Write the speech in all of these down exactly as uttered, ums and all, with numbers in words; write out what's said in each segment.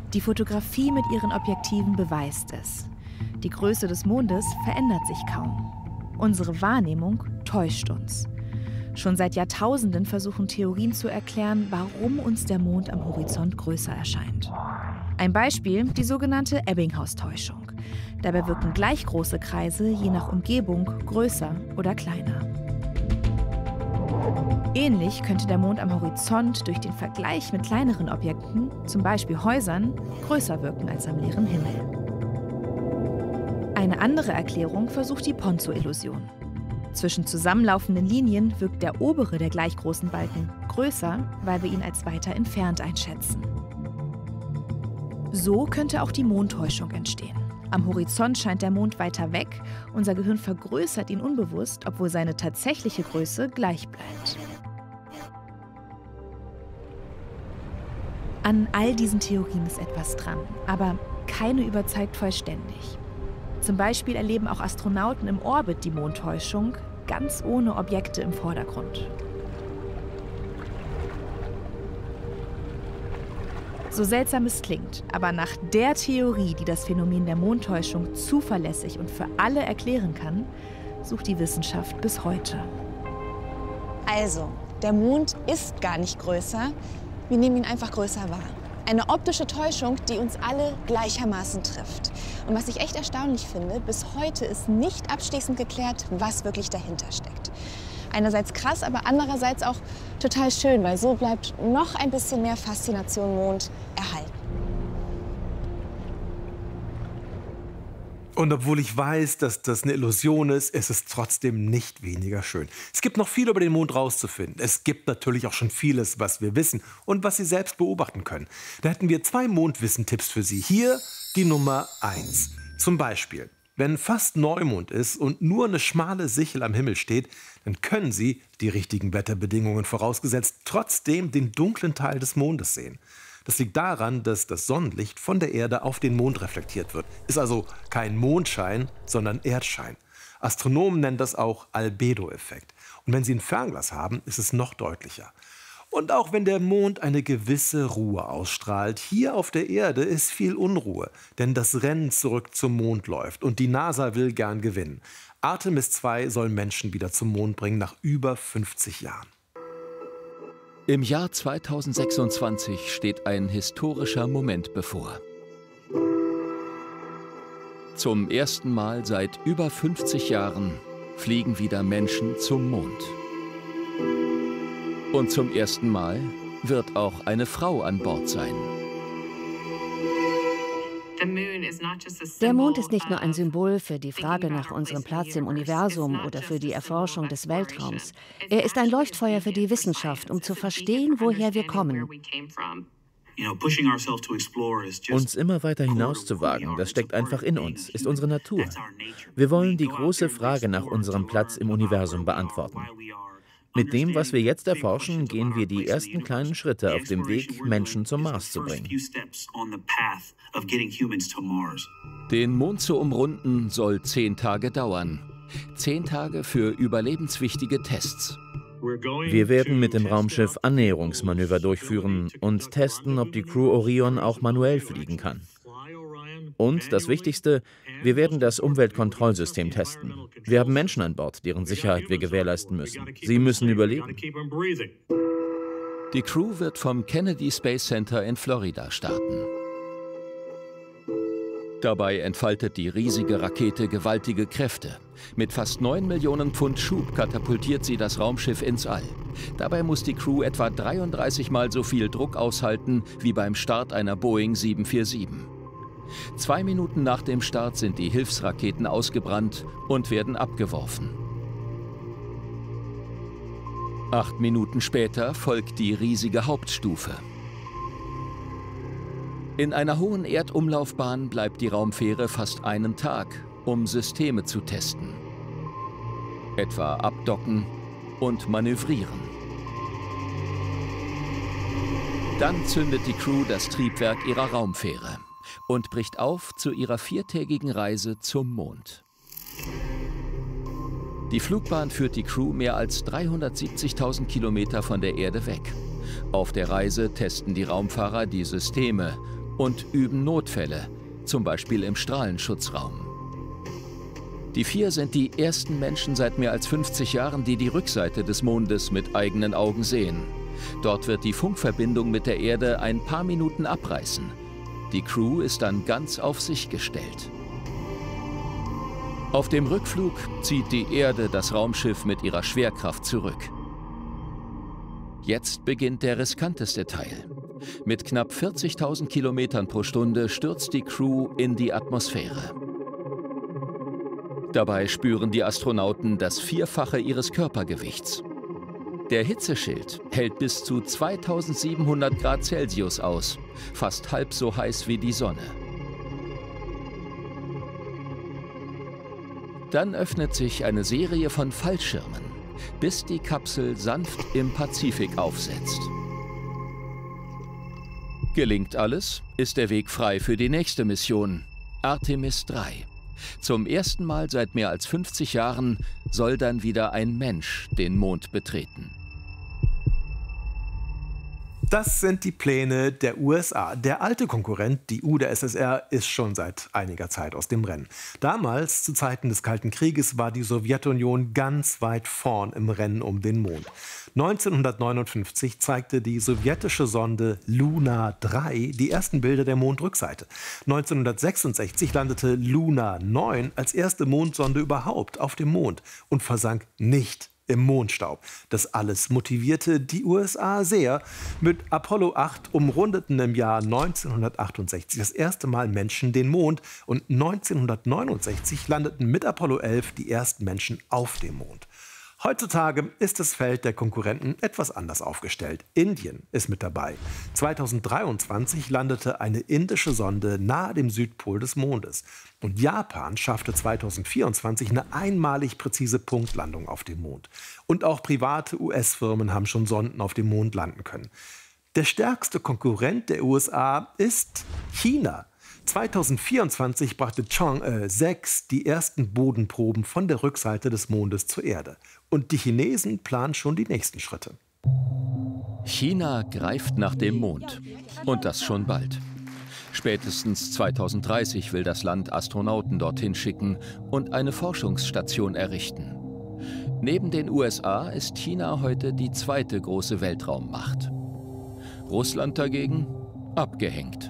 Die Fotografie mit ihren Objektiven beweist es. Die Größe des Mondes verändert sich kaum. Unsere Wahrnehmung täuscht uns. Schon seit Jahrtausenden versuchen Theorien zu erklären, warum uns der Mond am Horizont größer erscheint. Ein Beispiel, die sogenannte Ebbinghaus-Täuschung. Dabei wirken gleich große Kreise je nach Umgebung größer oder kleiner. Ähnlich könnte der Mond am Horizont durch den Vergleich mit kleineren Objekten, zum Beispiel Häusern, größer wirken als am leeren Himmel. Eine andere Erklärung versucht die Ponzo-Illusion. Zwischen zusammenlaufenden Linien wirkt der obere der gleich großen Balken größer, weil wir ihn als weiter entfernt einschätzen. So könnte auch die Mondtäuschung entstehen. Am Horizont scheint der Mond weiter weg, unser Gehirn vergrößert ihn unbewusst, obwohl seine tatsächliche Größe gleich bleibt. An all diesen Theorien ist etwas dran, aber keine überzeugt vollständig. Zum Beispiel erleben auch Astronauten im Orbit die Mondtäuschung, ganz ohne Objekte im Vordergrund. So seltsam es klingt, aber nach der Theorie, die das Phänomen der Mondtäuschung zuverlässig und für alle erklären kann, sucht die Wissenschaft bis heute. Also, der Mond ist gar nicht größer, wir nehmen ihn einfach größer wahr. Eine optische Täuschung, die uns alle gleichermaßen trifft. Und was ich echt erstaunlich finde, bis heute ist nicht abschließend geklärt, was wirklich dahinter steckt. Einerseits krass, aber andererseits auch total schön, weil so bleibt noch ein bisschen mehr Faszination Mond erhalten. Und obwohl ich weiß, dass das eine Illusion ist, ist es trotzdem nicht weniger schön. Es gibt noch viel über den Mond rauszufinden. Es gibt natürlich auch schon vieles, was wir wissen und was Sie selbst beobachten können. Da hätten wir zwei Mondwissen-Tipps für Sie. Hier die Nummer eins. Zum Beispiel, wenn fast Neumond ist und nur eine schmale Sichel am Himmel steht, dann können Sie, die richtigen Wetterbedingungen vorausgesetzt, trotzdem den dunklen Teil des Mondes sehen. Das liegt daran, dass das Sonnenlicht von der Erde auf den Mond reflektiert wird. Ist also kein Mondschein, sondern Erdschein. Astronomen nennen das auch Albedo-Effekt. Und wenn Sie ein Fernglas haben, ist es noch deutlicher. Und auch wenn der Mond eine gewisse Ruhe ausstrahlt, hier auf der Erde ist viel Unruhe. Denn das Rennen zurück zum Mond läuft und die NASA will gern gewinnen. Artemis zwei soll Menschen wieder zum Mond bringen nach über fünfzig Jahren. Im Jahr zweitausendsechsundzwanzig steht ein historischer Moment bevor. Zum ersten Mal seit über fünfzig Jahren fliegen wieder Menschen zum Mond. Und zum ersten Mal wird auch eine Frau an Bord sein. Der Mond ist nicht nur ein Symbol für die Frage nach unserem Platz im Universum oder für die Erforschung des Weltraums. Er ist ein Leuchtfeuer für die Wissenschaft, um zu verstehen, woher wir kommen. Uns immer weiter hinauszuwagen, das steckt einfach in uns, ist unsere Natur. Wir wollen die große Frage nach unserem Platz im Universum beantworten. Mit dem, was wir jetzt erforschen, gehen wir die ersten kleinen Schritte auf dem Weg, Menschen zum Mars zu bringen. Den Mond zu umrunden soll zehn Tage dauern. Zehn Tage für überlebenswichtige Tests. Wir werden mit dem Raumschiff Annäherungsmanöver durchführen und testen, ob die Crew Orion auch manuell fliegen kann. Und das Wichtigste, wir werden das Umweltkontrollsystem testen. Wir haben Menschen an Bord, deren Sicherheit wir gewährleisten müssen. Sie müssen überleben. Die Crew wird vom Kennedy Space Center in Florida starten. Dabei entfaltet die riesige Rakete gewaltige Kräfte. Mit fast neun Millionen Pfund Schub katapultiert sie das Raumschiff ins All. Dabei muss die Crew etwa dreiunddreißig Mal so viel Druck aushalten wie beim Start einer Boeing sieben vier sieben. Zwei Minuten nach dem Start sind die Hilfsraketen ausgebrannt und werden abgeworfen. Acht Minuten später folgt die riesige Hauptstufe. In einer hohen Erdumlaufbahn bleibt die Raumfähre fast einen Tag, um Systeme zu testen. Etwa abdocken und manövrieren. Dann zündet die Crew das Triebwerk ihrer Raumfähre und bricht auf zu ihrer viertägigen Reise zum Mond. Die Flugbahn führt die Crew mehr als dreihundertsiebzigtausend Kilometer von der Erde weg. Auf der Reise testen die Raumfahrer die Systeme und üben Notfälle, zum Beispiel im Strahlenschutzraum. Die vier sind die ersten Menschen seit mehr als fünfzig Jahren, die die Rückseite des Mondes mit eigenen Augen sehen. Dort wird die Funkverbindung mit der Erde ein paar Minuten abreißen. Die Crew ist dann ganz auf sich gestellt. Auf dem Rückflug zieht die Erde das Raumschiff mit ihrer Schwerkraft zurück. Jetzt beginnt der riskanteste Teil. Mit knapp vierzigtausend Kilometern pro Stunde stürzt die Crew in die Atmosphäre. Dabei spüren die Astronauten das Vierfache ihres Körpergewichts. Der Hitzeschild hält bis zu zweitausendsiebenhundert Grad Celsius aus, fast halb so heiß wie die Sonne. Dann öffnet sich eine Serie von Fallschirmen, bis die Kapsel sanft im Pazifik aufsetzt. Gelingt alles, ist der Weg frei für die nächste Mission, Artemis drei. Zum ersten Mal seit mehr als fünfzig Jahren soll dann wieder ein Mensch den Mond betreten. Das sind die Pläne der U S A. Der alte Konkurrent, die U der S S R, ist schon seit einiger Zeit aus dem Rennen. Damals, zu Zeiten des Kalten Krieges, war die Sowjetunion ganz weit vorn im Rennen um den Mond. neunzehnhundertneunundfünfzig zeigte die sowjetische Sonde Luna drei die ersten Bilder der Mondrückseite. neunzehnhundertsechsundsechzig landete Luna neun als erste Mondsonde überhaupt auf dem Mond und versank nicht im Mondstaub. Das alles motivierte die U S A sehr. Mit Apollo acht umrundeten im Jahr neunzehnhundertachtundsechzig das erste Mal Menschen den Mond und neunzehnhundertneunundsechzig landeten mit Apollo elf die ersten Menschen auf dem Mond. Heutzutage ist das Feld der Konkurrenten etwas anders aufgestellt. Indien ist mit dabei. zweitausenddreiundzwanzig landete eine indische Sonde nahe dem Südpol des Mondes. Und Japan schaffte zweitausendvierundzwanzig eine einmalig präzise Punktlandung auf dem Mond. Und auch private U S-Firmen haben schon Sonden auf dem Mond landen können. Der stärkste Konkurrent der U S A ist China. zweitausendvierundzwanzig brachte Chang'e sechs die ersten Bodenproben von der Rückseite des Mondes zur Erde. Und die Chinesen planen schon die nächsten Schritte. China greift nach dem Mond. Und das schon bald. Spätestens zweitausenddreißig will das Land Astronauten dorthin schicken und eine Forschungsstation errichten. Neben den U S A ist China heute die zweite große Weltraummacht. Russland dagegen abgehängt.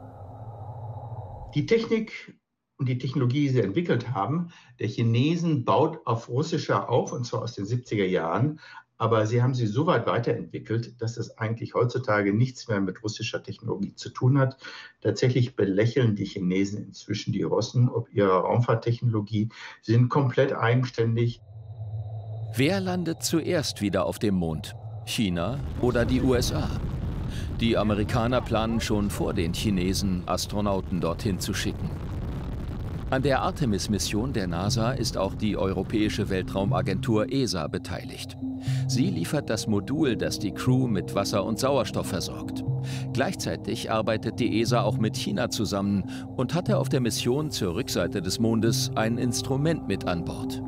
Die Technik und die Technologie, die sie entwickelt haben, der Chinesen baut auf russischer auf, und zwar aus den siebziger Jahren. Aber sie haben sie so weit weiterentwickelt, dass es eigentlich heutzutage nichts mehr mit russischer Technologie zu tun hat. Tatsächlich belächeln die Chinesen inzwischen die Russen ob ihrer Raumfahrttechnologie. Sie sind komplett eigenständig. Wer landet zuerst wieder auf dem Mond? China oder die U S A? Die Amerikaner planen schon vor den Chinesen, Astronauten dorthin zu schicken. An der Artemis-Mission der NASA ist auch die Europäische Weltraumagentur E S A beteiligt. Sie liefert das Modul, das die Crew mit Wasser und Sauerstoff versorgt. Gleichzeitig arbeitet die E S A auch mit China zusammen und hatte auf der Mission zur Rückseite des Mondes ein Instrument mit an Bord.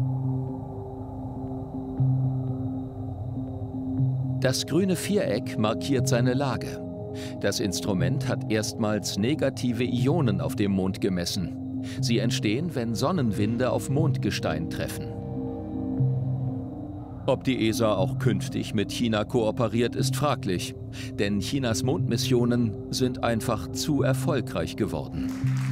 Das grüne Viereck markiert seine Lage. Das Instrument hat erstmals negative Ionen auf dem Mond gemessen. Sie entstehen, wenn Sonnenwinde auf Mondgestein treffen. Ob die E S A auch künftig mit China kooperiert, ist fraglich. Denn Chinas Mondmissionen sind einfach zu erfolgreich geworden.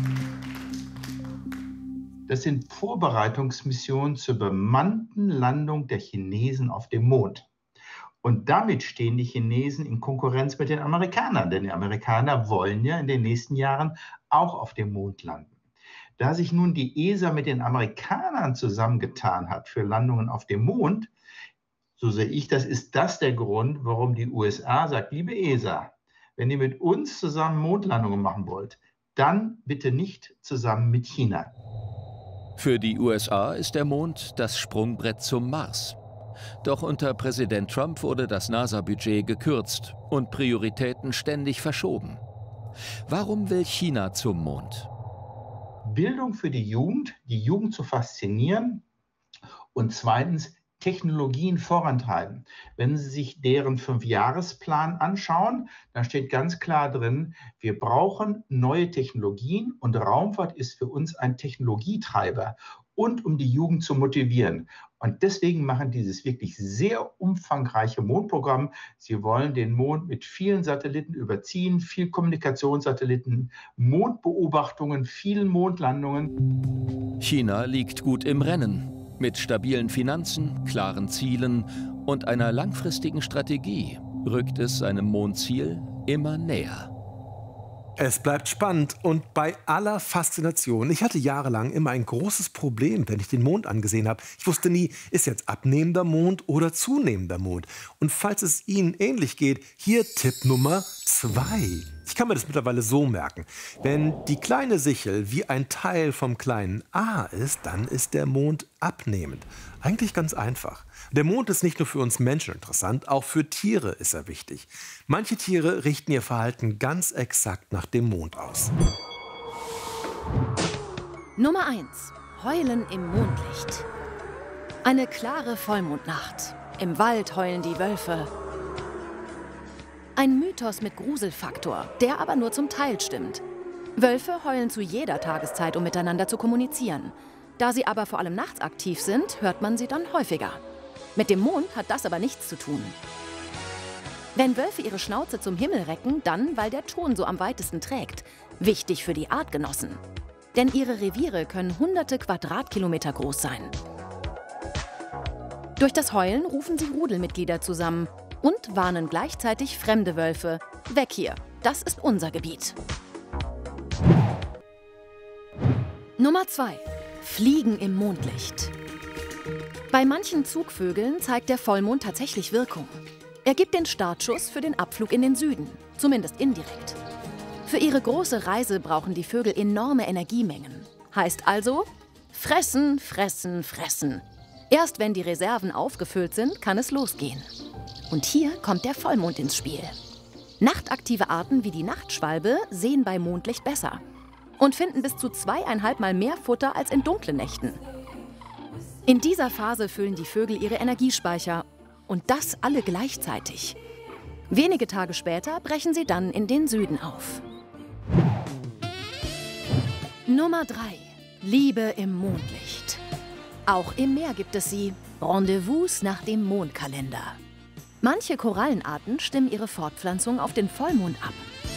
Das sind Vorbereitungsmissionen zur bemannten Landung der Chinesen auf dem Mond. Und damit stehen die Chinesen in Konkurrenz mit den Amerikanern. Denn die Amerikaner wollen ja in den nächsten Jahren auch auf dem Mond landen. Da sich nun die E S A mit den Amerikanern zusammengetan hat für Landungen auf dem Mond, so sehe ich das, ist das der Grund, warum die U S A sagt, liebe E S A, wenn ihr mit uns zusammen Mondlandungen machen wollt, dann bitte nicht zusammen mit China. Für die U S A ist der Mond das Sprungbrett zum Mars. Doch unter Präsident Trump wurde das NASA-Budget gekürzt und Prioritäten ständig verschoben. Warum will China zum Mond? Bildung für die Jugend, die Jugend zu faszinieren und zweitens Technologien vorantreiben. Wenn Sie sich deren Fünfjahresplan anschauen, dann steht ganz klar drin, wir brauchen neue Technologien und Raumfahrt ist für uns ein Technologietreiber und um die Jugend zu motivieren. Und deswegen machen dieses wirklich sehr umfangreiche Mondprogramm. Sie wollen den Mond mit vielen Satelliten überziehen, viel Kommunikationssatelliten, Mondbeobachtungen, vielen Mondlandungen. China liegt gut im Rennen. Mit stabilen Finanzen, klaren Zielen und einer langfristigen Strategie rückt es seinem Mondziel immer näher. Es bleibt spannend und bei aller Faszination. Ich hatte jahrelang immer ein großes Problem, wenn ich den Mond angesehen habe. Ich wusste nie, ist jetzt abnehmender Mond oder zunehmender Mond. Und falls es Ihnen ähnlich geht, hier Tipp Nummer zwei. Ich kann mir das mittlerweile so merken. Wenn die kleine Sichel wie ein Teil vom kleinen a ist, dann ist der Mond abnehmend. Eigentlich ganz einfach. Der Mond ist nicht nur für uns Menschen interessant, auch für Tiere ist er wichtig. Manche Tiere richten ihr Verhalten ganz exakt nach dem Mond aus. Nummer eins. Heulen im Mondlicht. Eine klare Vollmondnacht. Im Wald heulen die Wölfe. Ein Mythos mit Gruselfaktor, der aber nur zum Teil stimmt. Wölfe heulen zu jeder Tageszeit, um miteinander zu kommunizieren. Da sie aber vor allem nachts aktiv sind, hört man sie dann häufiger. Mit dem Mond hat das aber nichts zu tun. Wenn Wölfe ihre Schnauze zum Himmel recken, dann, weil der Ton so am weitesten trägt. Wichtig für die Artgenossen. Denn ihre Reviere können hunderte Quadratkilometer groß sein. Durch das Heulen rufen sie Rudelmitglieder zusammen und warnen gleichzeitig fremde Wölfe. Weg hier, das ist unser Gebiet. Nummer zwei. Fliegen im Mondlicht. Bei manchen Zugvögeln zeigt der Vollmond tatsächlich Wirkung. Er gibt den Startschuss für den Abflug in den Süden, zumindest indirekt. Für ihre große Reise brauchen die Vögel enorme Energiemengen. Heißt also, fressen, fressen, fressen. Erst wenn die Reserven aufgefüllt sind, kann es losgehen. Und hier kommt der Vollmond ins Spiel. Nachtaktive Arten wie die Nachtschwalbe sehen bei Mondlicht besser und finden bis zu zweieinhalb Mal mehr Futter als in dunklen Nächten. In dieser Phase füllen die Vögel ihre Energiespeicher und das alle gleichzeitig. Wenige Tage später brechen sie dann in den Süden auf. Nummer drei. Liebe im Mondlicht. Auch im Meer gibt es sie. Rendezvous nach dem Mondkalender. Manche Korallenarten stimmen ihre Fortpflanzung auf den Vollmond ab.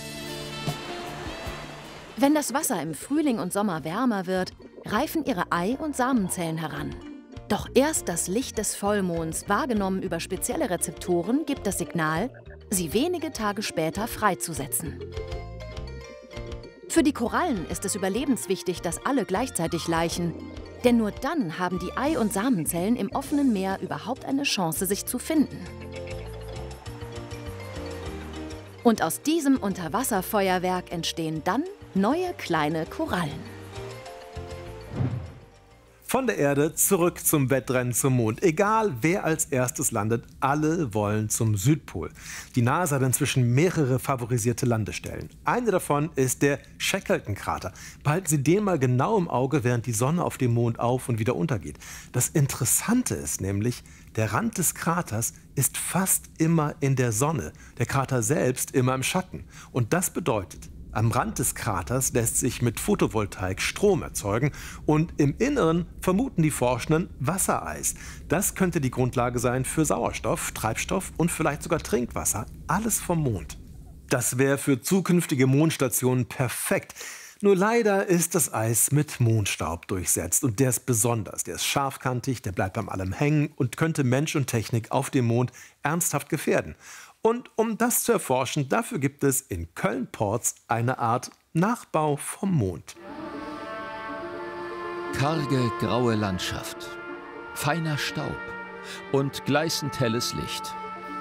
Wenn das Wasser im Frühling und Sommer wärmer wird, reifen ihre Ei- und Samenzellen heran. Doch erst das Licht des Vollmonds, wahrgenommen über spezielle Rezeptoren, gibt das Signal, sie wenige Tage später freizusetzen. Für die Korallen ist es überlebenswichtig, dass alle gleichzeitig laichen. Denn nur dann haben die Ei- und Samenzellen im offenen Meer überhaupt eine Chance, sich zu finden. Und aus diesem Unterwasserfeuerwerk entstehen dann neue kleine Korallen. Von der Erde zurück zum Wettrennen zum Mond. Egal, wer als erstes landet, alle wollen zum Südpol. Die NASA hat inzwischen mehrere favorisierte Landestellen. Eine davon ist der Shackleton-Krater. Behalten Sie den mal genau im Auge, während die Sonne auf dem Mond auf und wieder untergeht. Das Interessante ist nämlich, der Rand des Kraters ist fast immer in der Sonne, der Krater selbst immer im Schatten. Und das bedeutet, am Rand des Kraters lässt sich mit Photovoltaik Strom erzeugen und im Inneren vermuten die Forschenden Wassereis. Das könnte die Grundlage sein für Sauerstoff, Treibstoff und vielleicht sogar Trinkwasser. Alles vom Mond. Das wäre für zukünftige Mondstationen perfekt. Nur leider ist das Eis mit Mondstaub durchsetzt und der ist besonders. Der ist scharfkantig, der bleibt beim allem hängen und könnte Mensch und Technik auf dem Mond ernsthaft gefährden. Und um das zu erforschen, dafür gibt es in Köln-Porz eine Art Nachbau vom Mond. Karge, graue Landschaft, feiner Staub und gleißend helles Licht.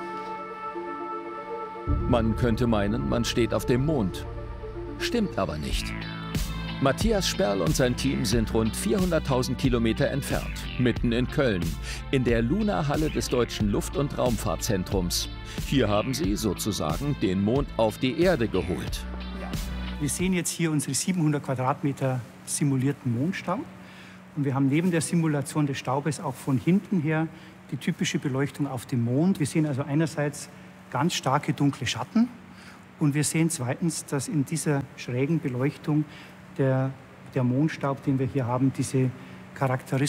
Man könnte meinen, man steht auf dem Mond. Stimmt aber nicht. Matthias Sperl und sein Team sind rund vierhunderttausend Kilometer entfernt, mitten in Köln, in der Luna-Halle des Deutschen Luft- und Raumfahrtzentrums. Hier haben sie sozusagen den Mond auf die Erde geholt. Wir sehen jetzt hier unsere siebenhundert Quadratmeter simulierten Mondstaub. Und wir haben neben der Simulation des Staubes auch von hinten her die typische Beleuchtung auf dem Mond. Wir sehen also einerseits ganz starke dunkle Schatten und wir sehen zweitens, dass in dieser schrägen Beleuchtung der, der Mondstaub, den wir hier haben, diese charakteristischen